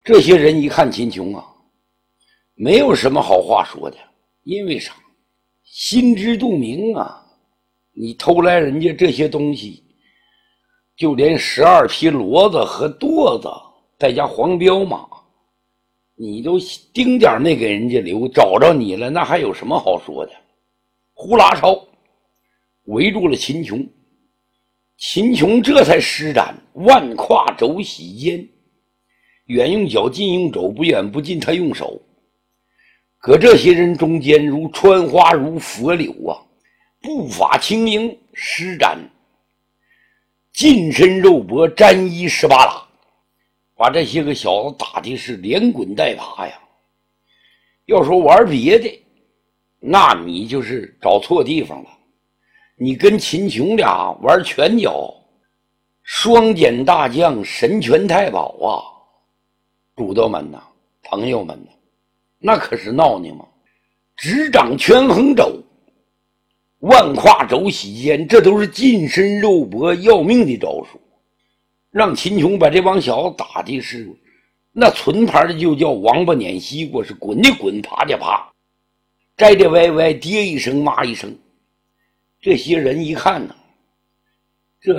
这些人一看秦琼啊，没有什么好话说的，因为啥？心知肚明啊，你偷来人家这些东西，就连12匹骡子和垛子带加黄骠马，你都丁点没给人家留，找着你了，那还有什么好说的？呼啦超围住了秦琼，秦琼这才施展万跨肘洗肩，远用脚，近用肘，不远不近他用手，搁这些人中间如穿花如佛柳啊，步法轻盈，施展近身肉搏，沾衣18拉，把这些个小子打的是连滚带爬呀。要说玩别的，那你就是找错地方了。你跟秦琼俩玩拳脚，双锏大将神拳太保啊，主子们呐，朋友们呐，那可是闹呢嘛！执掌权衡肘，万跨肘洗肩，这都是近身肉搏要命的招数，让秦琼把这帮小子打的是那存牌的就叫王八撵西瓜，是滚的滚，爬的爬，摘的歪歪，爹一声骂一声。这些人一看呢，这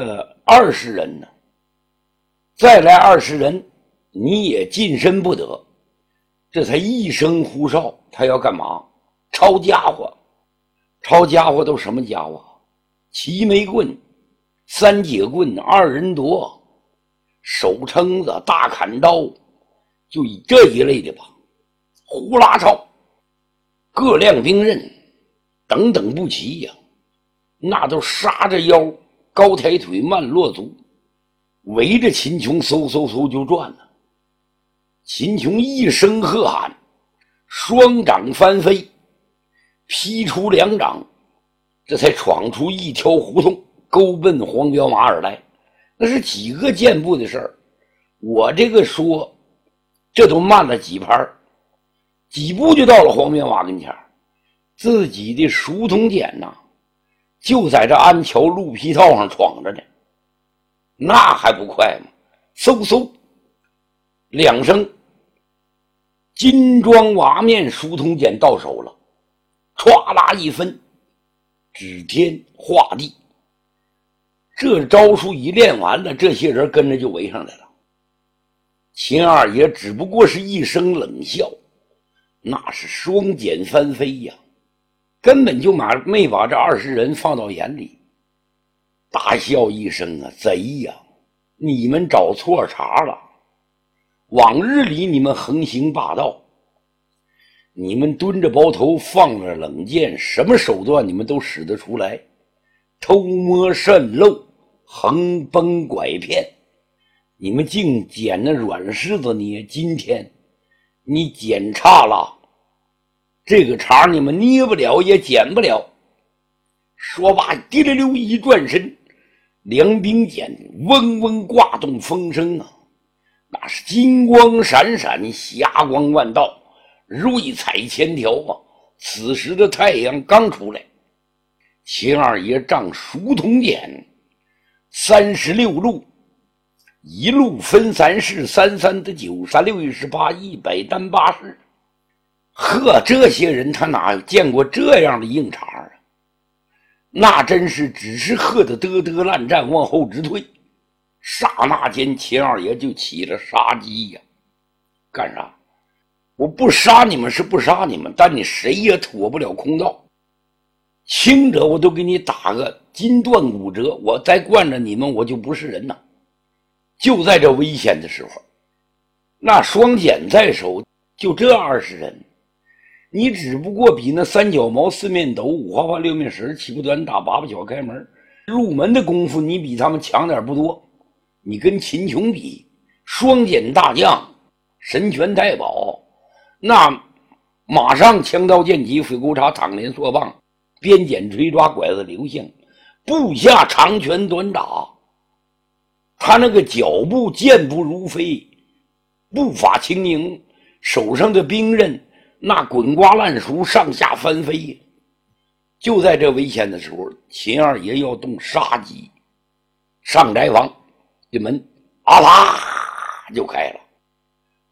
20人呢，再来20人，你也近身不得。这才一声呼哨，他要干嘛？抄家伙。抄家伙都什么家伙？齐眉棍、三节棍、2人夺、手撑子、大砍刀，就以这一类的吧。呼啦抄、各亮兵刃等等不齐呀，那都杀着腰，高抬腿，慢落足，围着秦琼嗖嗖嗖就转了。秦琼一声喝喊，双掌翻飞，劈出2掌，这才闯出一条胡同，勾奔黄骠马而来。那是几个箭步的事儿，我这个说这都慢了几拍，几步就到了黄骠马跟前。自己的熟铜锏呐，就在这安桥鹿皮套上闯着呢，那还不快吗？嗖嗖2声，金装瓦面熟铜锏到手了，歘啦一分，指天画地。这招数一练完了，这些人跟着就围上来了。秦二爷只不过是一声冷笑，那是双锏翻飞呀，根本就没把这20人放到眼里，大笑一声啊，贼呀，你们找错茬了。往日里你们横行霸道，你们蹲着包头放着冷箭，什么手段你们都使得出来，偷摸渗漏，横崩拐骗，你们净捡那软柿子捏。今天你捡差了，这个茬你们捏不了也捡不了。说罢滴溜溜一转身，梁兵锏嗡嗡挂动风声啊，那是金光闪闪，霞光万道，瑞彩千条啊！此时的太阳刚出来，秦二爷仗熟铜锏36路，一路分3式，33得9，36与18，100单8式。呵，这些人他哪见过这样的硬茬啊？那真是只是喝得嘚嘚烂战，往后直退。刹那间，秦二爷就起了杀机呀！干啥？我不杀你们是不杀你们，但你谁也脱不了空道。轻者我都给你打个筋断骨折，我再惯着你们，我就不是人呐！就在这危险的时候，那双锏在手，就这20人，你只不过比那3脚毛4面斗5花花6面绳7步短打8步脚开门入门的功夫，你比他们强点不多。你跟秦琼比，双锏大将，神拳太保，那马上枪刀剑戟斧钩叉躺连槊棒，鞭锏锤抓拐子流星，步下长拳短打，他那个脚步健步如飞，步法轻盈，手上的兵刃那滚瓜烂熟，上下翻飞。就在这危险的时候，秦二爷要动杀机，上宅房这门啊啦就开了。